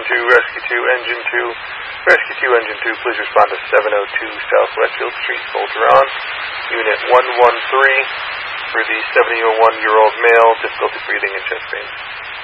2, Rescue 2, Engine 2. Rescue 2, Engine 2, please respond to 702 South Westfield Street, Volteron. Unit 113 for the 71-year-old male, difficulty breathing and chest pain.